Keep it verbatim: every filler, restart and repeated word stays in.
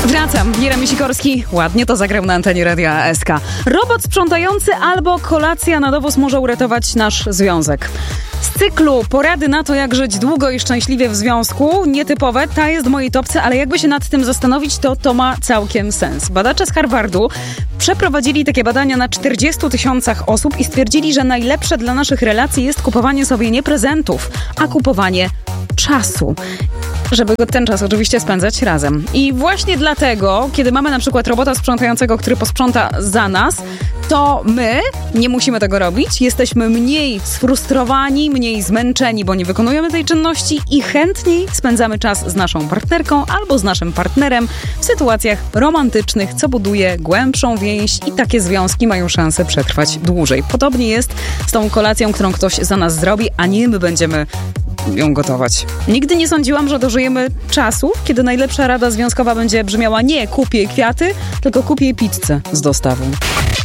Wracam. Jeremy Sikorski ładnie to zagrał na antenie Radia S K. Robot sprzątający albo kolacja na dowóz może uratować nasz związek. Z cyklu porady na to, jak żyć długo i szczęśliwie w związku, nietypowe, ta jest w mojej topce, ale jakby się nad tym zastanowić, to to ma całkiem sens. Badacze z Harvardu przeprowadzili takie badania na czterdziestu tysiącach osób i stwierdzili, że najlepsze dla naszych relacji jest kupowanie sobie nie prezentów, a kupowanie czasu. Żeby go ten czas oczywiście spędzać razem. I właśnie dlatego, kiedy mamy na przykład robota sprzątającego, który posprząta za nas, to my nie musimy tego robić. Jesteśmy mniej sfrustrowani, mniej zmęczeni, bo nie wykonujemy tej czynności i chętniej spędzamy czas z naszą partnerką albo z naszym partnerem w sytuacjach romantycznych, co buduje głębszą więź i takie związki mają szansę przetrwać dłużej. Podobnie jest z tą kolacją, którą ktoś za nas zrobi, a nie my będziemy ją gotować. Nigdy nie sądziłam, że dożyjemy czasów, kiedy najlepsza rada związkowa będzie brzmiała nie kupię kwiaty, tylko kupię pizzę z dostawą.